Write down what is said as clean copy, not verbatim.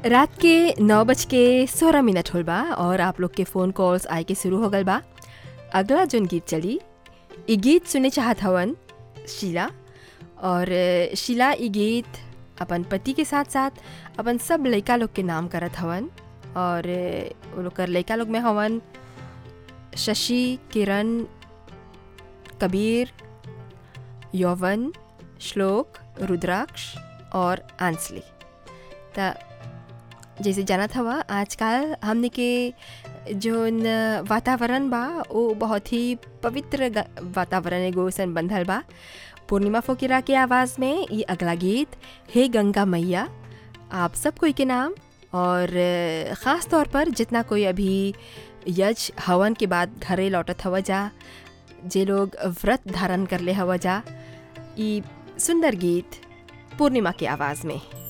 रात के 9:16 होल बा और आप लोग के फ़ोन कॉल्स आए के शुरू हो गल बा। अगला जोन गीत चली, ई गीत सुने चाहत हवन शीला। और शीला ई गीत अपन पति के साथ साथ अपन सब लइका लोग के नाम करत हवन। और वो लोग कर लइका लोग में हवन शशि, किरण, कबीर, यौवन, श्लोक, रुद्राक्ष और आंसली। त जैसे जानत हवा आजकल हमने के जोन वातावरण बा वो बहुत ही पवित्र वातावरण एगो सन बंधल बा। पूर्णिमा फोकिरा के आवाज़ में ये अगला गीत हे गंगा मैया आप सब कोई के नाम, और ख़ास तौर पर जितना कोई अभी यज हवन के बाद घरे लौटत हवा जा, जे लोग व्रत धारण कर ले हवा जा, ये सुंदर गीत पूर्णिमा के आवाज़ में।